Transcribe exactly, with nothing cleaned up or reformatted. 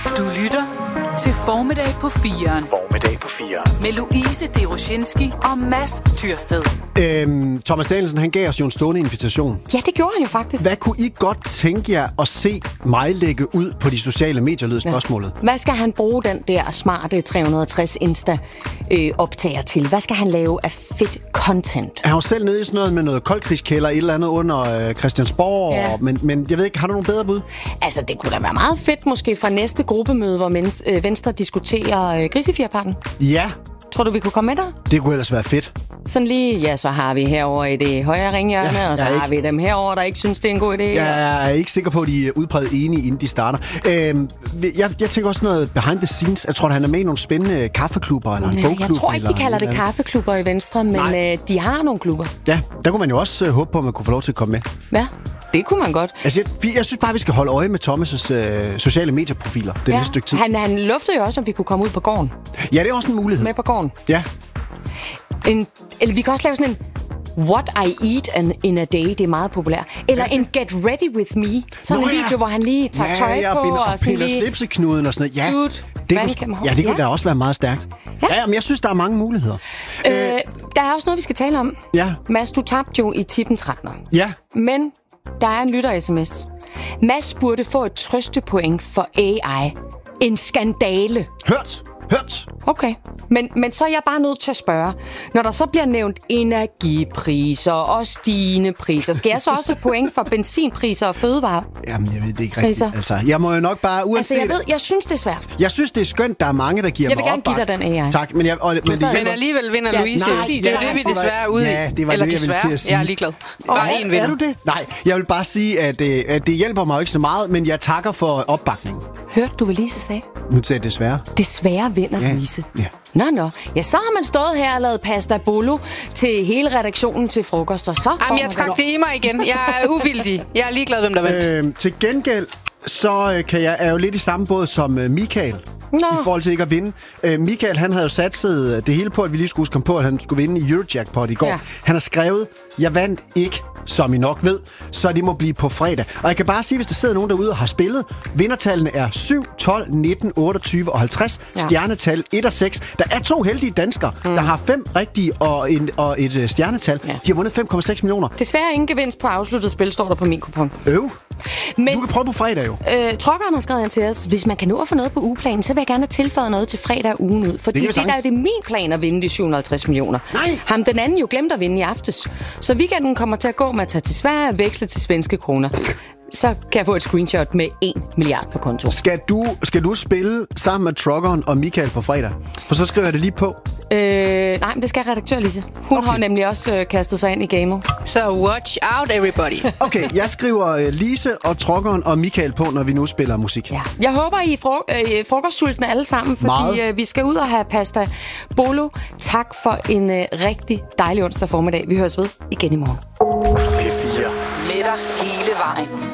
Du lytter til Formiddag på firen. Formiddag på firen. Med Louise Deroshinski og Mads Tyrsted. Øhm, Thomas Danielsen, han gav os jo en stående invitation. Ja, det gjorde han jo faktisk. Hvad kunne I godt tænke jer at se mig lægge ud på de sociale medier, lød spørgsmålet? Ja. Hvad skal han bruge den der smarte tre hundrede og tres Insta-optager øh, til? Hvad skal han lave af fedt content? Er han jo selv nede i sådan noget med noget koldkrigskælder, et eller andet under øh, Christiansborg, Ja. og, men, men jeg ved ikke, har du nogle bedre bud? Altså, det kunne da være meget fedt måske fra næste gruppemøde, hvor men, øh, Venstre diskuterer øh, grisefjerparken. Ja, Tror du, vi kunne komme med der? det kunne ellers være fedt. Sådan lige, ja, så har vi herover i det højre ringhjørne, Ja, og så jeg er har vi dem herover, der ikke synes, det er en god idé. Jeg er ikke sikker på, at de er udpræget enige, inden de starter. Øhm, jeg, jeg tænker også noget behind the scenes. Jeg tror, at han er med i nogle spændende kaffeklubber eller en Nej, bogklub. jeg tror ikke, de eller kalder et det eller andet. kaffeklubber i Venstre, men øh, de har nogle klubber. Ja, der kunne man jo også øh, håbe på, at man kunne få lov til at komme med. Ja, det kunne man godt. Altså, jeg, jeg synes bare, vi skal holde øje med Thomas' øh, sociale medieprofiler det Ja. næste stykke tid. Han, han luftede jo også, om vi kunne komme ud på gården. Ja, det er også en mulighed. Med på gården. Ja. En, eller vi kan også lave sådan en What I Eat an, in a Day, det er meget populært. Eller en Get Ready With Me. Sådan Nå, en ja. video, hvor han lige tager ja, tøj ja, på. og, Og, og sådan piller lige... slipseknuden og sådan noget. Ja, Dude, det vandkam kunne, hår. ja, det kunne Ja. da også være meget stærkt. Ja, Ja. ja, men jeg synes, der er mange muligheder. Øh, der er også noget, vi skal tale om. Ja. Mads, du tabte jo i tippen trettener. Ja, Men der er en lytter-sms. Mads burde få et trøstepoint for A I. En skandale. hørt, hørt. Okay, men, men så er jeg bare nødt til at spørge. Når der så bliver nævnt energipriser og stigende priser, skal jeg så også have point for benzinpriser og fødevarer? Jamen, jeg ved det ikke rigtigt. Priser. Altså, jeg må jo nok bare, uanset... Altså, jeg ved, jeg synes, det er svært. Jeg synes, det er skønt, der er mange, der giver Jeg vil mig gerne give opbak. dig den A I. Tak, men, jeg, og, men det stadig- Men hjælper... alligevel vinder Ja, Louise. nej, jo. præcis. Det er jo det, vi desværre er ude i. Ja, det var Eller det, jeg ville desværre. til at sige. Jeg er ligeglad. Bare én Er vinder. du det? Nej, jeg vil bare sige, at, øh, at det hjælper mig jo ikke så meget, men jeg takker for opbakningen. Hørte du, hvad Lise sagde? Nu sagde jeg desværre. Desværre vinder Ja. Louise. Ja. Nå, nå. Ja, så har man stået her og lavet pasta bolo til hele redaktionen til frokost, og så får Jamen, jeg man trak det i mig igen. Jeg er uvildig. Jeg er ligeglad, hvem der vandt. Øh, til gengæld, så øh, kan jeg, er jeg jo lidt i samme båd som øh, Michael. Nå. I forhold til ikke at vinde. Øh, Michael, han havde jo satset det hele på, at vi lige skulle komme på, at han skulle vinde i Eurojackpot i går. Ja. Han har skrevet, jeg vandt ikke, som I nok ved, så det må blive på fredag. Og jeg kan bare sige, hvis der sidder nogen derude og har spillet, vindertallene er syv, tolv, nitten, otteogtyve og halvtreds. Ja. Stjernetal et og seks. Der er to heldige danskere, mm. der har fem rigtige og, en, og et øh, stjernetal. Ja. De har vundet fem komma seks millioner. Desværre ingen gevinst på afsluttet spil, står der på min kupon. Øv. Men Du kan prøve på fredag jo. øh, Trokkeren har skrevet ind til os, hvis man kan nå at få noget på ugeplanen, så vil jeg gerne have tilføjet noget til fredag ugen ud. Fordi Det det, kan vi det der er sagtens. det min plan at vinde de syv hundrede og halvtreds millioner. Nej. Ham den anden jo glemte at vinde i aftes. Så weekenden kommer til at gå med at tage til Sverige og veksle til svenske kroner. Så kan jeg få et screenshot med en milliard på konto. Skal du, skal du spille sammen med Truckeren og Michael på fredag? For så skriver jeg det lige på. Øh, nej, men det skal redaktør Lise. Hun Okay. har nemlig også øh, kastet sig ind i gamet. Så watch out, everybody. Okay, jeg skriver uh, Lise og Truckeren og Michael på, når vi nu spiller musik. Ja. Jeg håber, I er fro- øh, frokostsultne alle sammen, fordi Meget. øh, vi skal ud og have pasta bolo. Tak for en øh, rigtig dejlig onsdag formiddag. Vi høres ved igen i morgen. P fire. Med dig hele vejen.